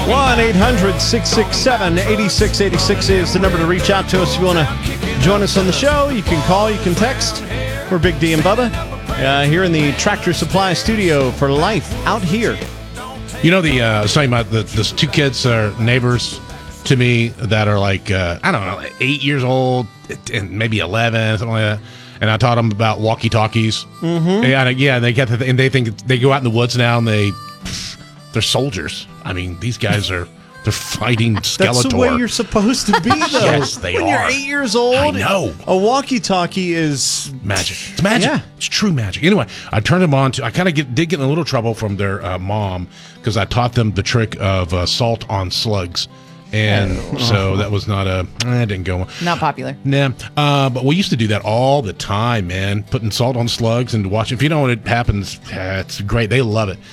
1-800-667-8686 is the number to reach out to us if you want to join us on the show. You can call, you can text. We're Big D and Bubba here in the Tractor Supply studio for life out here. You know, I was talking about those two kids are neighbors to me that are like, I don't know, 8 years old and maybe 11, something like that. And I taught them about walkie-talkies. Mm-hmm. Yeah, they get and they think they go out in the woods now and they're soldiers. I mean, these guys they're fighting Skeletor. That's the way you're supposed to be, though. Yes, they when are. You're 8 years old. I know. A walkie-talkie is magic. It's magic. Yeah. It's true magic. Anyway, I turned them on to. I kind of did get in a little trouble from their mom because I taught them the trick of salt on slugs. And so that was not that didn't go. Not popular. Nah. But we used to do that all the time, man. Putting salt on slugs and watching. If you know what it happens, it's great. They love it.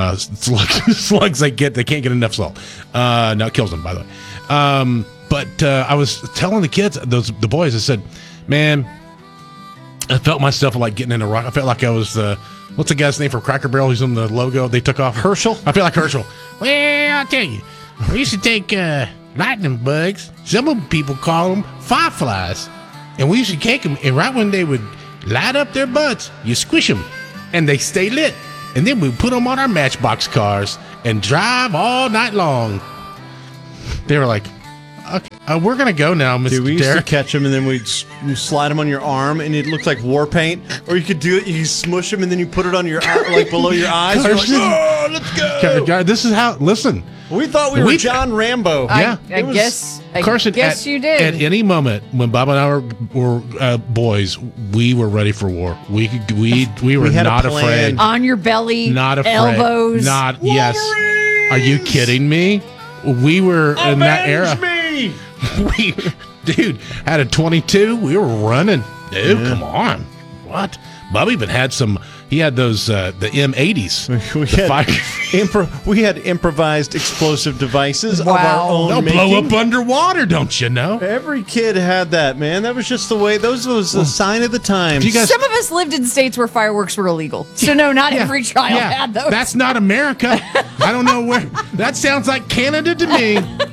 Slugs they can't get enough salt. No, it kills them, by the way. But I was telling the kids, the boys, I said, man, I felt myself like getting in a rock. I felt like I was, what's the guy's name from Cracker Barrel who's on the logo they took off? Herschel? I feel like Herschel. Well, I'll tell you, we used to take lightning bugs. Some people call them fireflies. And we used to take them, and right when they would light up their butts, you squish them, and they stay lit. And then we put them on our Matchbox cars and drive all night long. They were like, okay, we're going to go now, Mr. Dude, we used Derek. to catch them, and then we'd slide them on your arm, and it looked like war paint. Or you could do it, you smush them, and then you put it on your eye, like below your eyes. You're like, oh, let's go. This is how, listen. We thought we were John Rambo. Yeah. I guess you did. At any moment, when Bob and I were boys, we were ready for war. We were not afraid. On your belly, not afraid. elbows. Not yes. Are you kidding me? We were in that era. Me. We, dude, had a 22. We were running. Dude, come on. What? Bob even had some. He had those the M80s. We had improvised explosive devices of Wow. our own They'll making. blow up underwater, don't you know? Every kid had that, man. That was just the way. Those was the sign of the times. You guys, Some of us lived in states where fireworks were illegal. So no, not every child had those. That's not America. I don't know where. That sounds like Canada to me.